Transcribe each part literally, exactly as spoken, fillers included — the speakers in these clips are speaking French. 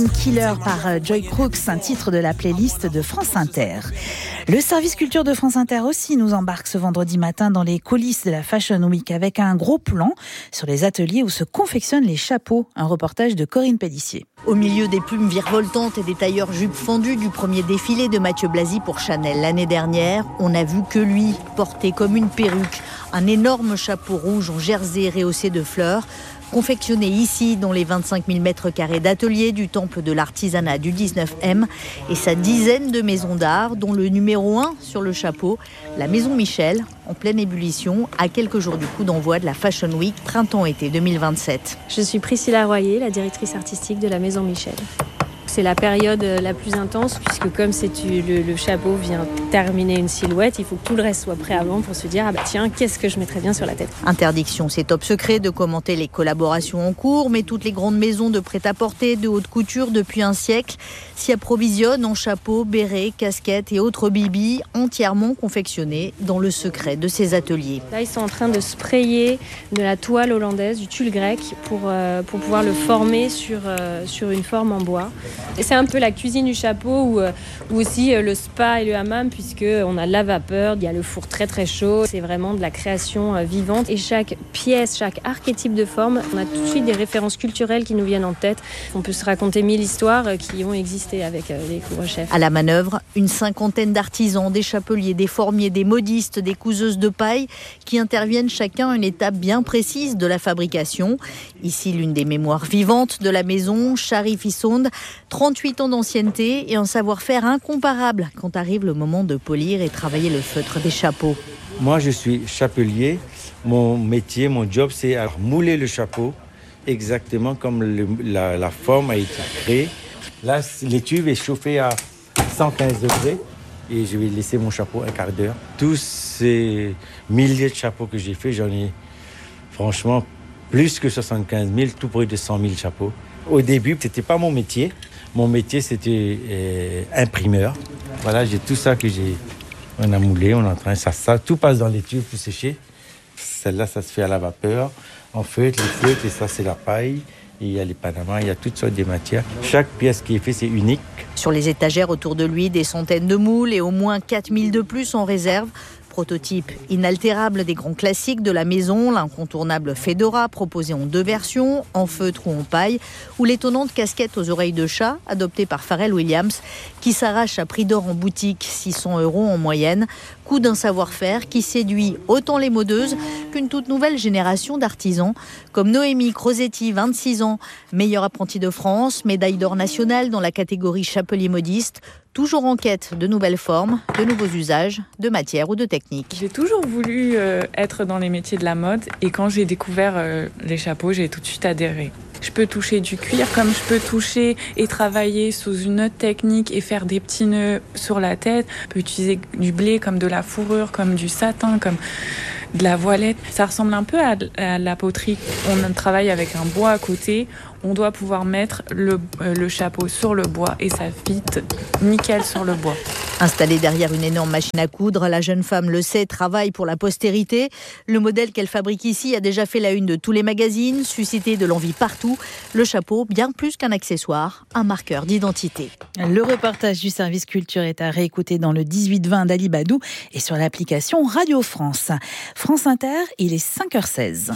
Killer par Joy Crooks, un titre de la playlist de France Inter. Le service culture de France Inter aussi nous embarque ce vendredi matin dans les coulisses de la Fashion Week avec un gros plan sur les ateliers où se confectionnent les chapeaux. Un reportage de Corinne Pélissier. Au milieu des plumes virevoltantes et des tailleurs jupes fendues du premier défilé de Mathieu Blazy pour Chanel l'année dernière, on n'a vu que lui, porté comme une perruque, un énorme chapeau rouge en jersey rehaussé de fleurs, confectionné ici dans les vingt-cinq mille mètres carrés d'atelier du temple de l'artisanat du dix-neuf M et sa dizaine de maisons d'art, dont le numéro un sur le chapeau, la Maison Michel, en pleine ébullition, à quelques jours du coup d'envoi de la Fashion Week printemps-été deux mille vingt-sept. Je suis Priscilla Royer, la directrice artistique de la Maison Michel. C'est la période la plus intense puisque comme c'est le, le chapeau vient terminer une silhouette, il faut que tout le reste soit prêt avant pour se dire ah bah tiens, qu'est-ce que je mettrais bien sur la tête. Interdiction, c'est top secret de commenter les collaborations en cours, mais toutes les grandes maisons de prêt-à-porter, de haute couture depuis un siècle s'y approvisionnent en chapeaux, bérets, casquettes et autres bibis entièrement confectionnés dans le secret de ces ateliers. Là, ils sont en train de sprayer de la toile hollandaise, du tulle grec pour, euh, pour pouvoir le former sur, euh, sur une forme en bois. Et c'est un peu la cuisine du chapeau ou, ou aussi le spa et le hammam puisqu'on a la vapeur, il y a le four très très chaud. C'est vraiment de la création vivante et chaque pièce, chaque archétype de forme, on a tout de suite des références culturelles qui nous viennent en tête. On peut se raconter mille histoires qui ont existé avec les couvre-chefs. À la manœuvre, une cinquantaine d'artisans, des chapeliers, des formiers, des modistes, des couseuses de paille qui interviennent chacun à une étape bien précise de la fabrication. Ici, l'une des mémoires vivantes de la maison, Sharif Issonde, trente-huit ans d'ancienneté et un savoir-faire incomparable quand arrive le moment de polir et travailler le feutre des chapeaux. Moi, je suis chapelier. Mon métier, mon job, c'est à mouler le chapeau exactement comme le, la, la forme a été créée. Là, l'étuve est chauffée à cent quinze degrés et je vais laisser mon chapeau un quart d'heure. Tous ces milliers de chapeaux que j'ai faits, j'en ai franchement plus que soixante-quinze mille, tout près de cent mille chapeaux. Au début, ce n'était pas mon métier. Mon métier, c'était euh, imprimeur. Voilà, j'ai tout ça que j'ai... On a moulé, on est en train... Ça, ça, tout passe dans les tubes pour sécher. Celle-là, ça se fait à la vapeur. En feutre, les feutres, et ça, c'est la paille. Et il y a les panamas, il y a toutes sortes de matières. Chaque pièce qui est faite, c'est unique. Sur les étagères autour de lui, des centaines de moules et au moins quatre mille de plus en réserve. Prototype inaltérable des grands classiques de la maison, l'incontournable Fedora proposé en deux versions, en feutre ou en paille, ou l'étonnante casquette aux oreilles de chat adoptée par Pharrell Williams qui s'arrache à prix d'or en boutique, six cents euros en moyenne. Coût d'un savoir-faire qui séduit autant les modeuses qu'une toute nouvelle génération d'artisans comme Noémie Crosetti, vingt-six ans, meilleure apprentie de France, médaille d'or nationale dans la catégorie chapelier modiste, toujours en quête de nouvelles formes, de nouveaux usages, de matières ou de techniques. J'ai toujours voulu euh, être dans les métiers de la mode et quand j'ai découvert euh, les chapeaux, j'ai tout de suite adhéré. Je peux toucher du cuir comme je peux toucher et travailler sous une autre technique et faire des petits nœuds sur la tête. Je peux utiliser du blé comme de la fourrure, comme du satin, comme de la voilette. Ça ressemble un peu à, à la poterie. On travaille avec un bois à côté. On doit pouvoir mettre le, euh, le chapeau sur le bois et ça fit nickel sur le bois. Installée derrière une énorme machine à coudre, la jeune femme le sait, travaille pour la postérité. Le modèle qu'elle fabrique ici a déjà fait la une de tous les magazines, suscité de l'envie partout. Le chapeau, bien plus qu'un accessoire, un marqueur d'identité. Le reportage du service culture est à réécouter dans le dix-huit vingt d'Ali Badou et sur l'application Radio France. France Inter, il est cinq heures seize.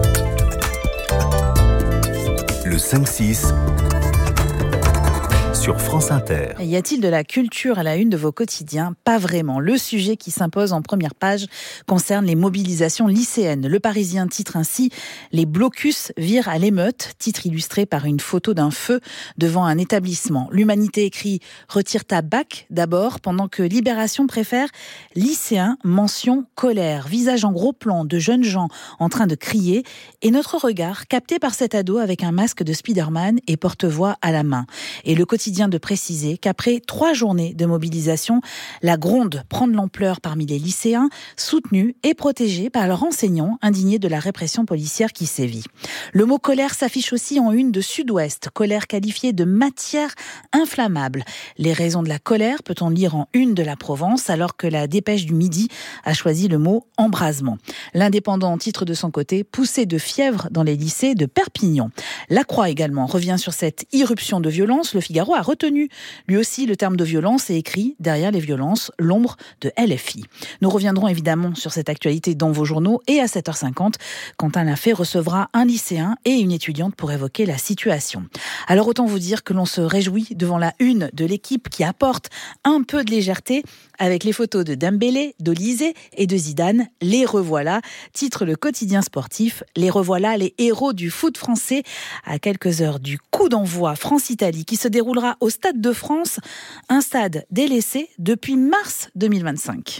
Le cinq six sur France Inter. Y a-t-il de la culture à la une de vos quotidiens ? Pas vraiment. Le sujet qui s'impose en première page concerne les mobilisations lycéennes. Le Parisien titre ainsi « Les blocus virent à l'émeute », titre illustré par une photo d'un feu devant un établissement. L'Humanité écrit « Retire ta bac d'abord », pendant que Libération préfère « Lycéens, mention colère », visage en gros plan de jeunes gens en train de crier, et notre regard capté par cet ado avec un masque de Spider-Man et porte-voix à la main. Et le quotidien quotidien de préciser qu'après trois journées de mobilisation, la gronde prend de l'ampleur parmi les lycéens, soutenus et protégés par leurs enseignants, indignés de la répression policière qui sévit. Le mot colère s'affiche aussi en une de Sud-Ouest, colère qualifiée de matière inflammable. Les raisons de la colère peut-on lire en une de la Provence, alors que la Dépêche du Midi a choisi le mot embrasement. L'Indépendant titre de son côté « Poussée de fièvre dans les lycées de Perpignan ». La Croix également revient sur cette irruption de violence. Le Figaro a retenu lui aussi le terme de violence et écrit « Derrière les violences, l'ombre de L F I ». Nous reviendrons évidemment sur cette actualité dans vos journaux et à sept heures cinquante, Quentin Lafay recevra un lycéen et une étudiante pour évoquer la situation. Alors autant vous dire que l'on se réjouit devant la une de l'équipe qui apporte un peu de légèreté avec les photos de Dembélé, d'Olysée et de Zidane. Les revoilà, titre le quotidien sportif. Les revoilà, les héros du foot français, à quelques heures du coup d'envoi France-Italie qui se déroulera au Stade de France, un stade délaissé depuis mars deux mille vingt-cinq.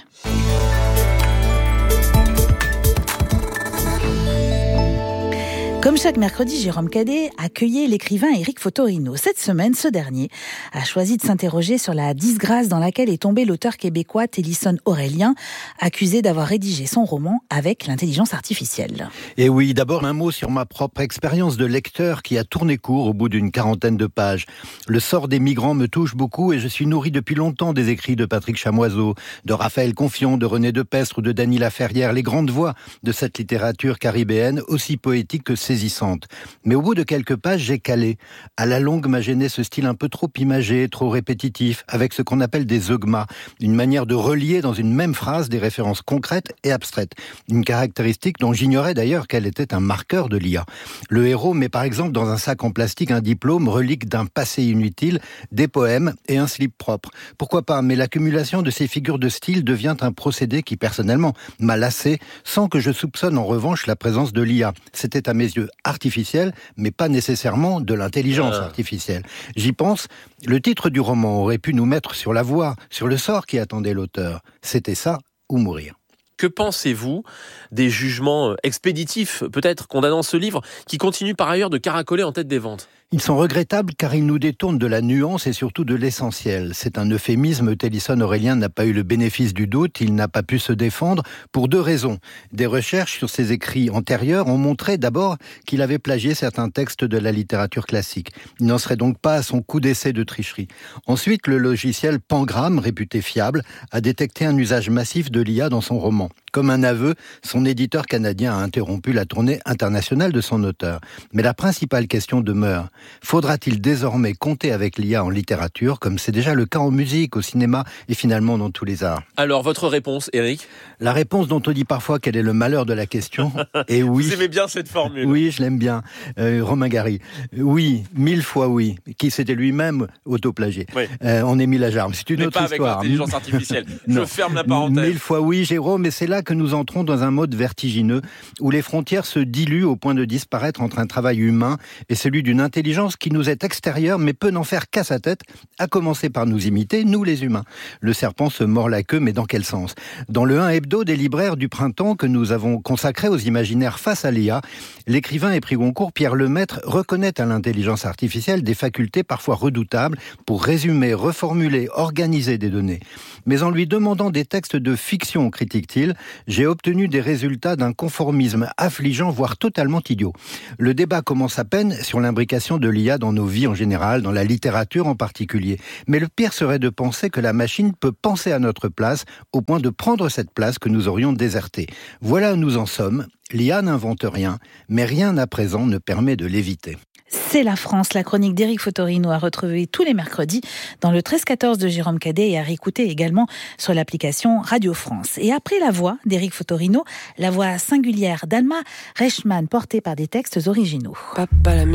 Comme chaque mercredi, Jérôme Cadet accueillait l'écrivain Éric Fotorino. Cette semaine, ce dernier a choisi de s'interroger sur la disgrâce dans laquelle est tombé l'auteur québécois Télisson Aurélien, accusé d'avoir rédigé son roman avec l'intelligence artificielle. Et oui, d'abord un mot sur ma propre expérience de lecteur qui a tourné court au bout d'une quarantaine de pages. Le sort des migrants me touche beaucoup et je suis nourri depuis longtemps des écrits de Patrick Chamoiseau, de Raphaël Confion, de René Depestre ou de Dany Laferrière, les grandes voix de cette littérature caribéenne aussi poétique que saisissante. Mais au bout de quelques pages, j'ai calé. À la longue m'a gêné ce style un peu trop imagé, trop répétitif, avec ce qu'on appelle des zeugmas, une manière de relier dans une même phrase des références concrètes et abstraites. Une caractéristique dont j'ignorais d'ailleurs qu'elle était un marqueur de l'I A. Le héros met par exemple dans un sac en plastique un diplôme, relique d'un passé inutile, des poèmes et un slip propre. Pourquoi pas, mais l'accumulation de ces figures de style devient un procédé qui personnellement m'a lassé, sans que je soupçonne en revanche la présence de l'I A. C'était à mes yeux artificiel, mais pas nécessairement de l'intelligence ah. artificielle. J'y pense, le titre du roman aurait pu nous mettre sur la voie, sur le sort qui attendait l'auteur. C'était ça ou mourir. Que pensez-vous des jugements expéditifs, peut-être, condamnant ce livre, qui continue par ailleurs de caracoler en tête des ventes ? Ils sont regrettables car ils nous détournent de la nuance et surtout de l'essentiel. C'est un euphémisme, Télisson Aurélien n'a pas eu le bénéfice du doute, il n'a pas pu se défendre pour deux raisons. Des recherches sur ses écrits antérieurs ont montré d'abord qu'il avait plagié certains textes de la littérature classique. Il n'en serait donc pas à son coup d'essai de tricherie. Ensuite, le logiciel Pangram, réputé fiable, a détecté un usage massif de l'I A dans son roman. Comme un aveu, son éditeur canadien a interrompu la tournée internationale de son auteur. Mais la principale question demeure. Faudra-t-il désormais compter avec l'I A en littérature, comme c'est déjà le cas en musique, au cinéma et finalement dans tous les arts ? Alors, votre réponse, Éric ? La réponse dont on dit parfois quel est le malheur de la question est oui. Vous aimez bien cette formule ? Oui, je l'aime bien. Euh, Romain Gary. Oui, mille fois oui. Qui s'était lui-même autoplagié. Oui. Euh, on est mis la jarme. C'est une mais autre pas histoire. avec l'intelligence artificielle. Je ferme la parenthèse. Mille fois oui, Jérôme, mais c'est là que nous entrons dans un mode vertigineux où les frontières se diluent au point de disparaître entre un travail humain et celui d'une intelligence qui nous est extérieure mais peut n'en faire qu'à sa tête, à commencer par nous imiter, nous les humains. Le serpent se mord la queue, mais dans quel sens ? Dans le un hebdo des libraires du printemps que nous avons consacré aux imaginaires face à l'I A, l'écrivain et prix Goncourt Pierre Lemaître reconnaît à l'intelligence artificielle des facultés parfois redoutables pour résumer, reformuler, organiser des données. Mais en lui demandant des textes de fiction, critique-t-il, j'ai obtenu des résultats d'un conformisme affligeant, voire totalement idiot. Le débat commence à peine sur l'imbrication de l'I A dans nos vies en général, dans la littérature en particulier. Mais le pire serait de penser que la machine peut penser à notre place, au point de prendre cette place que nous aurions désertée. Voilà où nous en sommes. L'I A n'invente rien, mais rien à présent ne permet de l'éviter. C'est la France, la chronique d'Éric Fotorino à retrouver tous les mercredis dans le treize quatorze de Jérôme Cadet et à réécouter également sur l'application Radio France. Et après la voix d'Éric Fotorino, la voix singulière d'Alma Reichmann portée par des textes originaux. Papa, la